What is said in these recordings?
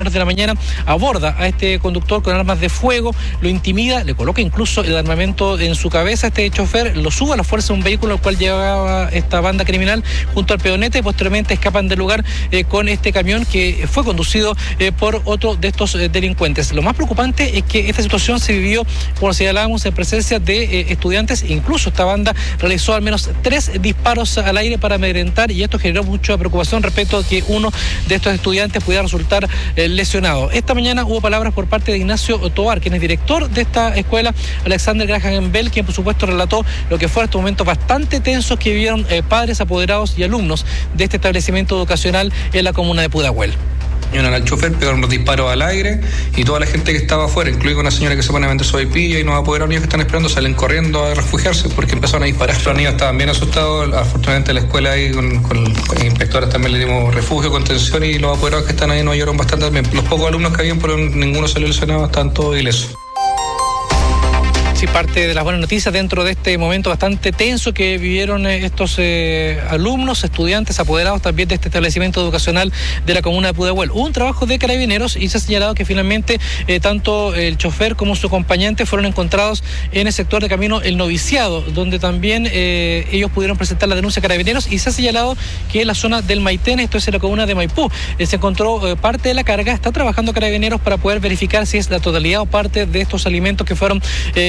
horas de la mañana aborda a este conductor con armas de fuego, lo intimida, le coloca incluso el armamento en su cabeza. Este chofer lo sube a la fuerza de un vehículo al cual llevaba esta banda criminal junto al peonete y posteriormente escapan del lugar con este camión que fue conducido por otro de estos delincuentes. Lo más preocupante es que esta situación se vivió, como señalábamos, en presencia de estudiantes. Incluso esta banda realizó al menos 3 disparos al aire para amedrentar, y esto generó mucha preocupación respecto a que uno de estos estudiantes pudiera resultar lesionado. Esta mañana hubo palabras por parte de Ignacio Tobar, quien es director de esta escuela, Alexander Graham Bell, quien por supuesto relató lo que fueron estos momentos bastante tensos que vivieron padres, apoderados y alumnos de este establecimiento educacional en la comuna de Pudahuel. Al chofer pegaron unos disparos al aire y toda la gente que estaba afuera, incluida una señora que se pone a vender sopaipilla, y unos apoderados niños que están esperando salen corriendo a refugiarse porque empezaron a disparar. Los niños estaban bien asustados. Afortunadamente la escuela ahí con inspectores también le dimos refugio, contención, y los apoderados que están ahí nos ayudaron bastante también. Los pocos alumnos que habían, pero ninguno salió lesionado, están todos ilesos. Sí, parte de las buenas noticias dentro de este momento bastante tenso que vivieron estos alumnos, estudiantes, apoderados también de este establecimiento educacional de la comuna de Pudahuel. Hubo un trabajo de carabineros y se ha señalado que finalmente tanto el chofer como su acompañante fueron encontrados en el sector de Camino El Noviciado, donde también ellos pudieron presentar la denuncia a carabineros, y se ha señalado que en la zona del Maitén, esto es en la comuna de Maipú, se encontró parte de la carga. Está trabajando carabineros para poder verificar si es la totalidad o parte de estos alimentos que fueron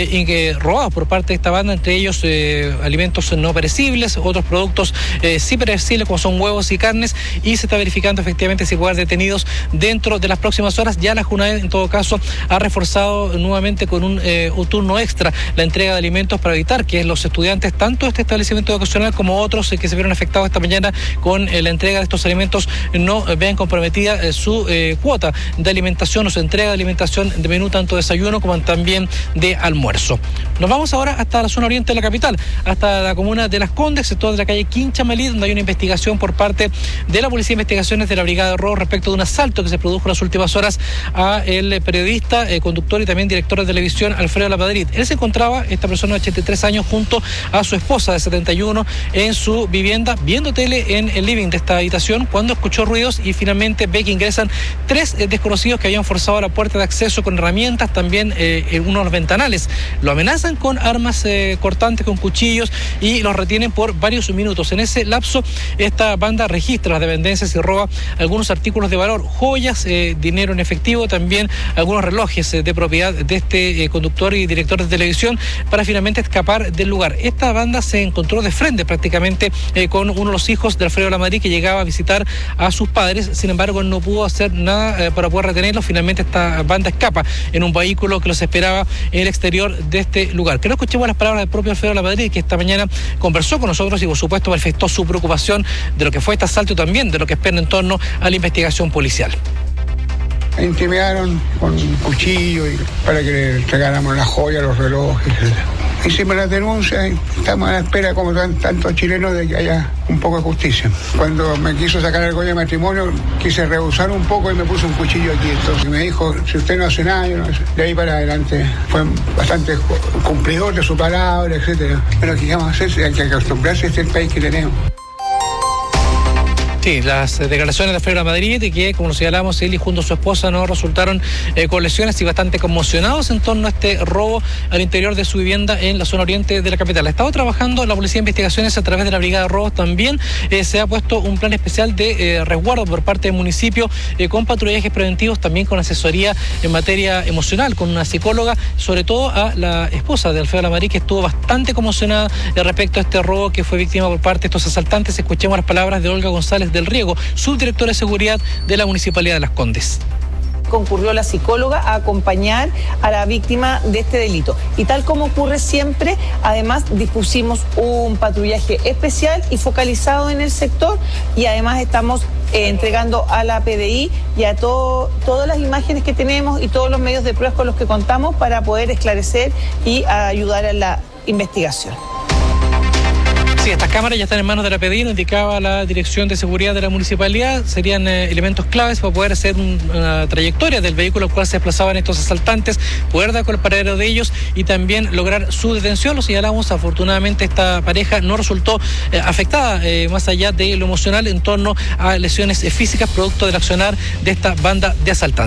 robados por parte de esta banda, entre ellos alimentos no perecibles, otros productos sí perecibles como son huevos y carnes, y se está verificando efectivamente si puede haber detenidos dentro de las próximas horas. Ya la JUNAED en todo caso ha reforzado nuevamente con un turno extra la entrega de alimentos para evitar que los estudiantes, tanto de este establecimiento educacional como otros que se vieron afectados esta mañana con la entrega de estos alimentos, no vean comprometida su cuota de alimentación o su entrega de alimentación de menú, tanto desayuno como también de almuerzo. Nos vamos ahora hasta la zona oriente de la capital, hasta la comuna de Las Condes, sector de la calle Quinchamalí, donde hay una investigación por parte de la Policía de Investigaciones de la Brigada de Robo respecto de un asalto que se produjo en las últimas horas a el periodista, conductor y también director de televisión Alfredo Lamadrid. Él se encontraba, esta persona de 83 años, junto a su esposa de 71 en su vivienda, viendo tele en el living de esta habitación, cuando escuchó ruidos y finalmente ve que ingresan 3 desconocidos que habían forzado la puerta de acceso con herramientas, también en unos ventanales. Lo amenazan con armas cortantes, con cuchillos, y los retienen por varios minutos. En ese lapso, esta banda registra las dependencias y roba algunos artículos de valor, joyas, dinero en efectivo, también algunos relojes de propiedad de este conductor y director de televisión, para finalmente escapar del lugar. Esta banda se encontró de frente prácticamente con uno de los hijos de Alfredo Lamadrid, que llegaba a visitar a sus padres. Sin embargo, no pudo hacer nada para poder retenerlos. Finalmente esta banda escapa en un vehículo que los esperaba en el exterior de este lugar. Que no escuchemos las palabras del propio Alfredo Lamadrid, que esta mañana conversó con nosotros y por supuesto manifestó su preocupación de lo que fue este asalto y también de lo que espera en torno a la investigación policial. Me intimidaron con un cuchillo para que le entregáramos las joyas, los relojes. Hicimos la denuncia y estamos a la espera, como tantos chilenos, de que haya un poco de justicia. Cuando me quiso sacar el de matrimonio, quise rehusar un poco y me puso un cuchillo aquí. Entonces me dijo, si usted no hace nada, yo no sé. De ahí para adelante fue bastante cumplidor de su palabra, etcétera. Pero ¿qué vamos a hacer? Hay que acostumbrarse, este es el país que tenemos. Sí, las declaraciones de Alfredo Lamadrid, y que, como lo señalamos, él y junto a su esposa no resultaron con lesiones y bastante conmocionados en torno a este robo al interior de su vivienda en la zona oriente de la capital. Ha estado trabajando la Policía de Investigaciones a través de la Brigada de Robos. También se ha puesto un plan especial de resguardo por parte del municipio, con patrullajes preventivos, también con asesoría en materia emocional, con una psicóloga, sobre todo a la esposa de Alfredo Lamadrid, que estuvo bastante conmocionada respecto a este robo que fue víctima por parte de estos asaltantes. Escuchemos las palabras de Olga González del Riego, subdirectora de seguridad de la Municipalidad de Las Condes. Concurrió la psicóloga a acompañar a la víctima de este delito. Y tal como ocurre siempre, además dispusimos un patrullaje especial y focalizado en el sector, y además estamos entregando a la PDI y a todas las imágenes que tenemos y todos los medios de pruebas con los que contamos para poder esclarecer y ayudar a la investigación. Sí, estas cámaras ya están en manos de la PDI, lo indicaba la Dirección de Seguridad de la Municipalidad. Serían elementos claves para poder hacer una trayectoria del vehículo al cual se desplazaban estos asaltantes, poder dar con el paradero de ellos y también lograr su detención. Lo señalamos, afortunadamente esta pareja no resultó afectada más allá de lo emocional en torno a lesiones físicas producto del accionar de esta banda de asaltantes.